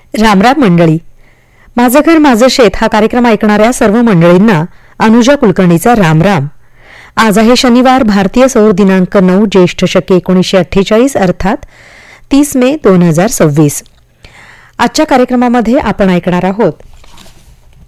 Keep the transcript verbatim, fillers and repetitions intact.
रामराम मंडळी. माझं घर माझं शेत हा कार्यक्रम ऐकणाऱ्या सर्व मंडळींना अनुजा कुलकर्णीचा रामराम. आज आहे शनिवार, भारतीय सौर दिनांक नऊ ज्येष्ठ शके एकोणीसशे अठ्ठेचाळीस अर्थात तीस मे दोन हजार सव्वीस. आजच्या कार्यक्रमामध्ये आपण ऐकणार आहोत